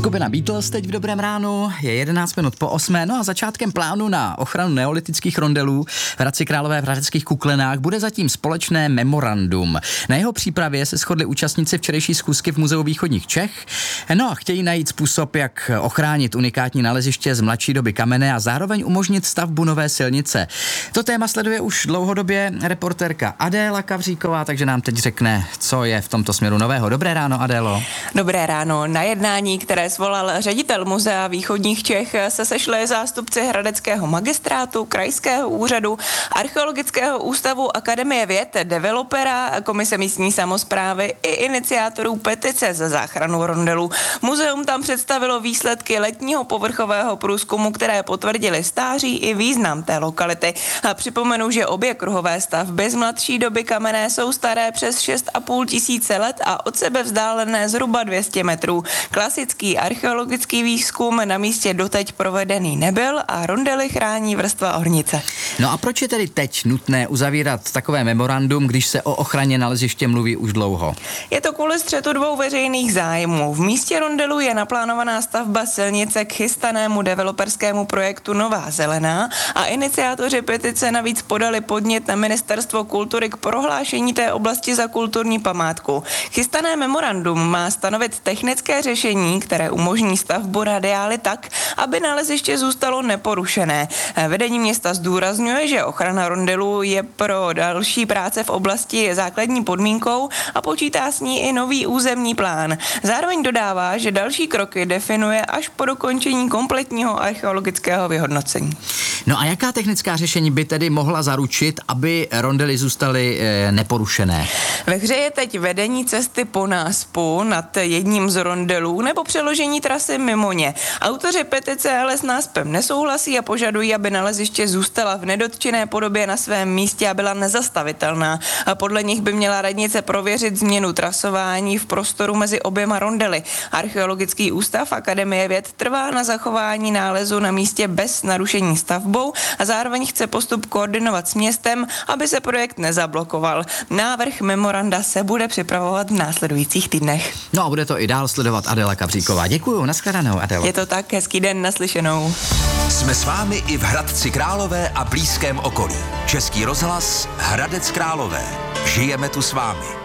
Skupina Beatles teď v dobrém ránu, je 11 minut po 8. No a začátkem plánu na ochranu neolitických rondelů v Hradci Králové v Hradeckých Kuklenách bude zatím společné memorandum. Na jeho přípravě se shodli účastníci včerejší schůzky v Muzeu východních Čech. No a chtějí najít způsob, jak ochránit unikátní naleziště z mladší doby kamenné a zároveň umožnit stavbu nové silnice. To téma sleduje už dlouhodobě reportérka Adéla Kavříková, takže nám teď řekne, co je v tomto směru nového. Dobré ráno, Adélo. Dobré ráno. Na jednání, které svolal ředitel Muzea východních Čech, se sešli zástupci hradeckého magistrátu, krajského úřadu, archeologického ústavu, Akademie věd, developera, komise místní samosprávy i iniciátorů petice za záchranu rondelů. Muzeum tam představilo výsledky letního povrchového průzkumu, které potvrdily stáří i význam té lokality. A připomenu, že obě kruhové stavby z mladší doby kamenné jsou staré přes 6,5 tisíce let a od sebe vzdálené zhruba 200 metrů. Klasický archeologický výzkum na místě doteď provedený nebyl a rondely chrání vrstva ornice. No a proč je tedy teď nutné uzavírat takové memorandum, když se o ochraně naleziště mluví už dlouho? Je to kvůli střetu dvou veřejných zájmů. V místě rondelu je naplánovaná stavba silnice k chystanému developerskému projektu Nová zelená a iniciátoři petice navíc podali podnět na Ministerstvo kultury k prohlášení té oblasti za kulturní památku. Chystané memorandum má stanovit technické řešení, které umožní stavbu radiály tak, aby naleziště zůstalo neporušené. Vedení města zdůrazňuje, že ochrana rondelů je pro další práce v oblasti základní podmínkou a počítá s ní i nový územní plán. Zároveň dodává, že další kroky definuje až po dokončení kompletního archeologického vyhodnocení. No a jaká technická řešení by tedy mohla zaručit, aby rondely zůstaly neporušené? Ve hře je teď vedení cesty po náspu nad jedním z rondelů nebo přeložení trasy mimo ně. Autoři petice ale s náspem nesouhlasí a požadují, aby naleziště zůstala v nedotčené podobě na svém místě a byla nezastavitelná. A podle nich by měla radnice prověřit změnu trasování v prostoru mezi oběma rondely. Archeologický ústav Akademie věd trvá na zachování nálezu na místě bez narušení stavbou a zároveň chce postup koordinovat s městem, aby se projekt nezablokoval. Návrh memoranda se bude připravovat v následujících týdnech. No a bude to i dál sledovat Adéla Kavříková. Děkuju, nashledanou, Adélo. Je to tak, hezký den, naslyšenou. Jsme s vámi i v Hradci Králové a blízkém okolí. Český rozhlas, Hradec Králové. Žijeme tu s vámi.